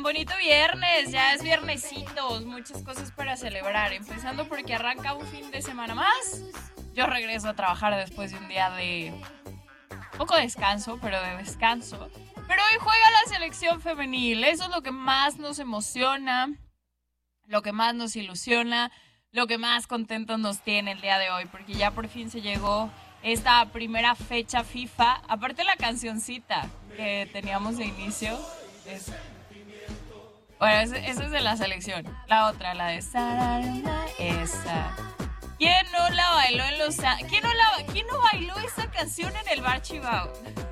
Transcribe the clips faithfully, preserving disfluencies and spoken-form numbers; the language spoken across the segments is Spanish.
Bonito viernes, ya es viernesitos, muchas cosas para celebrar, empezando porque arranca un fin de semana más. Yo regreso a trabajar después de un día de poco descanso, pero de descanso. Pero hoy juega la selección femenil, eso es lo que más nos emociona, lo que más nos ilusiona, lo que más contentos nos tiene el día de hoy, porque ya por fin se llegó esta primera fecha FIFA. Aparte la cancioncita que teníamos de inicio es... Bueno, esa es de la selección. La otra, la de Sararana, esa. ¿Quién no la bailó en los... ¿Quién no, la... ¿Quién no bailó esa canción en el Bar Chivao?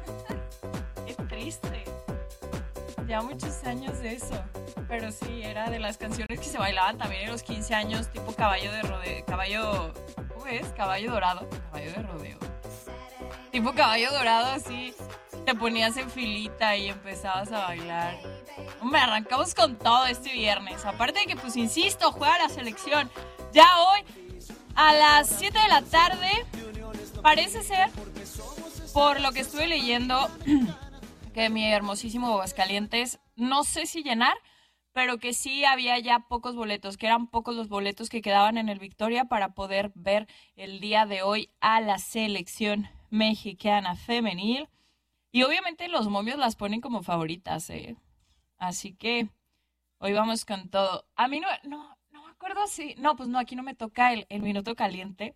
Es triste. Ya muchos años de eso. Pero sí, era de las canciones que se bailaban también en los quince años, tipo caballo de rodeo. Caballo... ¿Cómo es? Caballo dorado. Caballo de rodeo. Tipo caballo dorado, así. Te ponías en filita y empezabas a bailar. Hombre, arrancamos con todo este viernes. Aparte de que, pues, insisto, juega la selección. Ya hoy, a las siete de la tarde, parece ser, por lo que estuve leyendo, que mi hermosísimo Aguascalientes, no sé si llenar, pero que sí había ya pocos boletos, que eran pocos los boletos que quedaban en el Victoria para poder ver el día de hoy a la selección mexicana femenil. Y obviamente los momios las ponen como favoritas, ¿eh? Así que hoy vamos con todo. A mí no, no, no me acuerdo si... No, pues no, aquí no me toca el, el minuto caliente.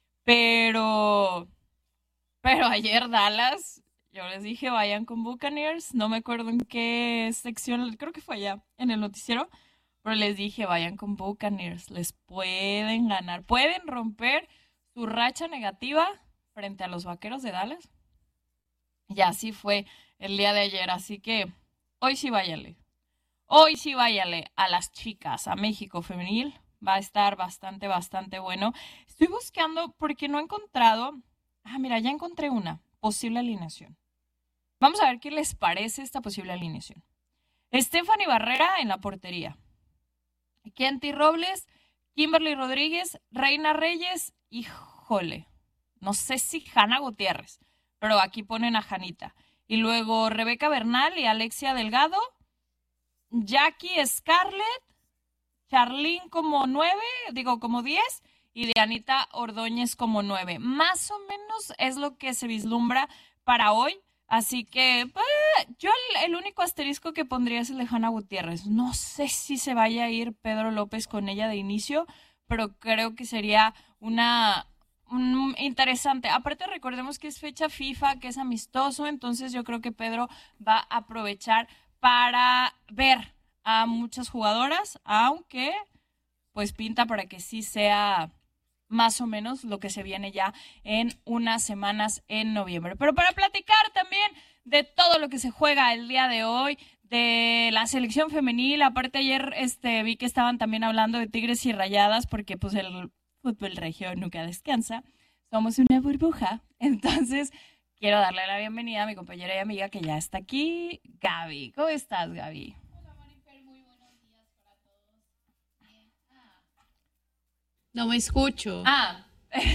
Pero... Pero ayer Dallas, yo les dije vayan con Buccaneers. No me acuerdo en qué sección, creo que fue allá, en el noticiero. Pero les dije vayan con Buccaneers. Les pueden ganar. Pueden romper su racha negativa frente a los Vaqueros de Dallas. Y así fue el día de ayer, así que hoy sí váyale. Hoy sí váyale a las chicas, a México femenil. Va a estar bastante, bastante bueno. Estoy buscando porque no he encontrado... Ah, mira, ya encontré una posible alineación. Vamos a ver qué les parece esta posible alineación. Stephanie Barrera en la portería. Kenty Robles, Kimberly Rodríguez, Reina Reyes, híjole. No sé si Hanna Gutiérrez, pero aquí ponen a Janita. Y luego Rebeca Bernal y Alexia Delgado, Jackie Scarlett, Charlene como nueve, digo como diez, y Dianita Ordóñez como nueve. Más o menos es lo que se vislumbra para hoy. Así que eh, yo el, el único asterisco que pondría es el de Hanna Gutiérrez. No sé si se vaya a ir Pedro López con ella de inicio, pero creo que sería una... Mm, interesante. Aparte recordemos que es fecha FIFA, que es amistoso, entonces yo creo que Pedro va a aprovechar para ver a muchas jugadoras, aunque pues pinta para que sí sea más o menos lo que se viene ya en unas semanas en noviembre. Pero para platicar también de todo lo que se juega el día de hoy, de la selección femenil, aparte ayer este vi que estaban también hablando de Tigres y Rayadas, porque pues el fútbol regio nunca descansa. Somos una burbuja. Entonces, quiero darle la bienvenida a mi compañera y amiga que ya está aquí, Gaby. ¿Cómo estás, Gaby? Hola, Marifer. Muy buenos días para todos. Bien. Ah. No me escucho. Ah.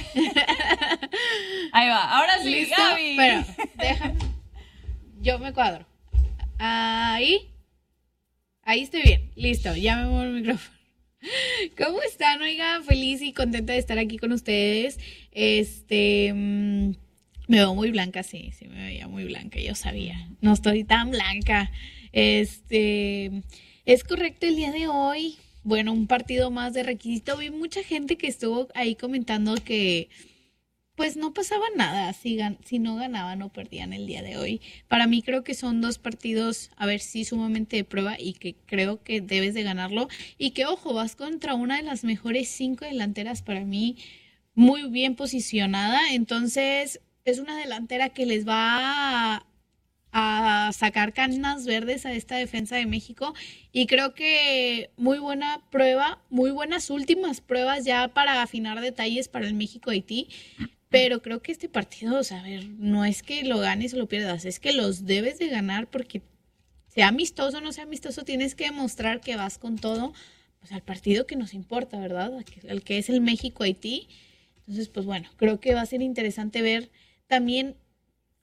Ahí va. Ahora sí, ¿listo? Gaby. Pero, déjame. Yo me cuadro. Ahí. Ahí estoy bien. Listo. Ya me muevo el micrófono. ¿Cómo están? Oiga, feliz y contenta de estar aquí con ustedes. Este, mmm, me veo muy blanca, sí, sí me veía muy blanca, yo sabía. No estoy tan blanca. Este, es correcto el día de hoy. Bueno, un partido más de requisito. Vi mucha gente que estuvo ahí comentando que pues no pasaba nada si, gan- si no ganaban o perdían el día de hoy. Para mí creo que son dos partidos, a ver, sí, sumamente de prueba y que creo que debes de ganarlo. Y que, ojo, vas contra una de las mejores cinco delanteras para mí, muy bien posicionada. Entonces, es una delantera que les va a, a sacar canas verdes a esta defensa de México. Y creo que muy buena prueba, muy buenas últimas pruebas ya para afinar detalles para el México-Haití. Pero creo que este partido, o sea, a ver, no es que lo ganes o lo pierdas, es que los debes de ganar porque sea amistoso o no sea amistoso, tienes que demostrar que vas con todo, pues al partido que nos importa, ¿verdad? Al que es el México-Haití. Entonces, pues bueno, creo que va a ser interesante ver también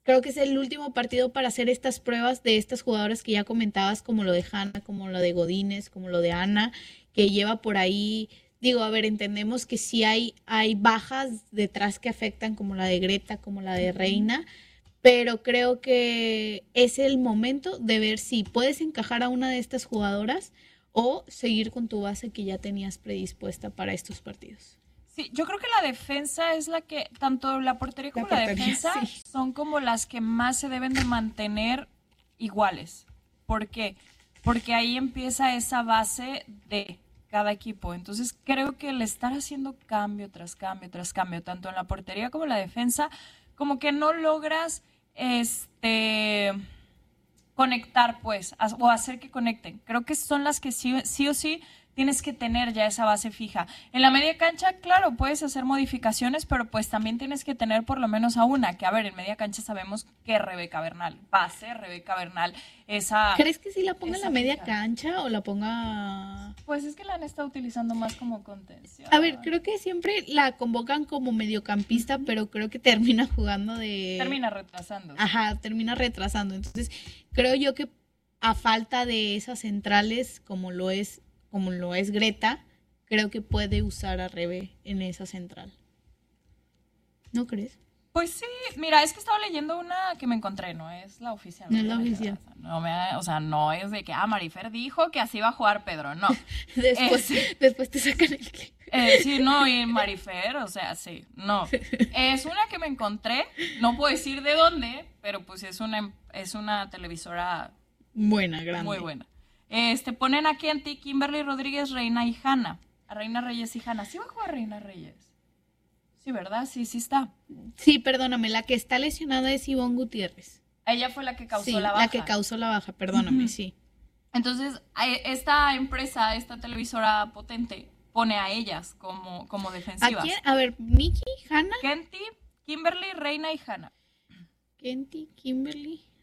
creo que es el último partido para hacer estas pruebas de estas jugadoras que ya comentabas, como lo de Hanna, como lo de Godínez, como lo de Ana, que lleva por ahí, digo, a ver, entendemos que sí hay, hay bajas detrás que afectan, como la de Greta, como la de Reina, pero creo que es el momento de ver si puedes encajar a una de estas jugadoras o seguir con tu base que ya tenías predispuesta para estos partidos. Sí, yo creo que la defensa es la que, tanto la portería como la, portería, la defensa, sí. son como las que más se deben de mantener iguales. ¿Por qué? Porque ahí empieza esa base de cada equipo. Entonces creo que el estar haciendo cambio tras cambio tras cambio, tanto en la portería como en la defensa, como que no logras este conectar, pues, o hacer que conecten. Creo que son las que sí, sí o sí tienes que tener ya esa base fija. En la media cancha, claro, puedes hacer modificaciones, pero pues también tienes que tener por lo menos a una, que a ver, en media cancha sabemos que Rebeca Bernal, va a ser Rebeca Bernal, esa... ¿Crees que sí la ponga en la media fija. cancha o la ponga...? Pues es que la han estado utilizando más como contención. A ver, creo que siempre la convocan como mediocampista, pero creo que termina jugando de... Termina retrasando. Ajá, termina retrasando. Entonces, creo yo que a falta de esas centrales, como lo es como lo es Greta, creo que puede usar a Rebe en esa central. ¿No crees? Pues sí, mira, es que estaba leyendo una que me encontré, no es la oficial. No es la oficial. No me, o sea, no es de que, ah, Marifer dijo que así va a jugar Pedro, no. después, es, después te sacan el clip. Eh, sí, no, y Marifer, o sea, sí, no. Es una que me encontré, no puedo decir de dónde, pero pues es una, es una televisora buena, grande. Muy buena. Este, ponen aquí en ti Kimberly Rodríguez, Reina y Hanna. A Reina Reyes y Hanna. ¿Sí va a jugar Reina Reyes? Sí, ¿verdad? Sí, sí está. Sí, perdóname, la que está lesionada es Ivonne Gutiérrez. Ella fue la que causó sí, la baja. la que causó la baja, perdóname, uh-huh. sí. Entonces, esta empresa, esta televisora potente, pone a ellas como, como defensivas. ¿A quién? A ver, Nikki, Hanna. Kenty, Kimberly, Reina y Hanna. Kenty, Kimberly...